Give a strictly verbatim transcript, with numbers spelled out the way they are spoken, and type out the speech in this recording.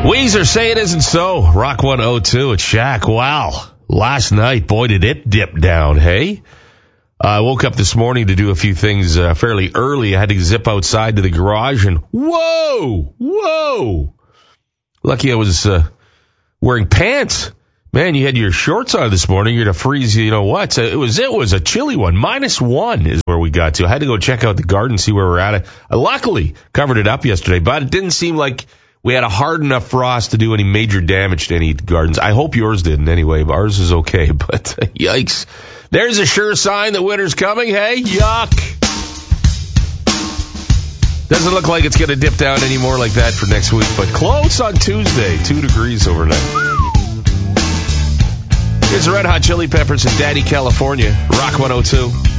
Weezer, say it isn't so. Rock one oh two at Shaq. Wow. Last night, boy, did it dip down, hey? I woke up this morning to do a few things uh, fairly early. I had to zip outside to the garage and whoa, whoa. Lucky I was uh, wearing pants. Man, you had your shorts on this morning. You're going to freeze, you know what? So it was it was a chilly one. Minus one is where we got to. I had to go check out the garden, see where we're at. I luckily covered it up yesterday, but it didn't seem like we had a hard enough frost to do any major damage to any gardens. I hope yours didn't anyway. Ours is okay, but uh, yikes. There's a sure sign that winter's coming. Hey, yuck. Doesn't look like it's going to dip down anymore like that for next week, but close on Tuesday. Two degrees overnight. Here's the Red Hot Chili Peppers in Daddy, California. Rock one oh two.